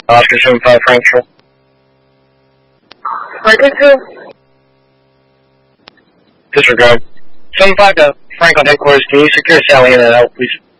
Oscar 75 Frank Control. Franklin 2. Disregard. 75 to Frank on headquarters. Can you secure Sally in and out, please?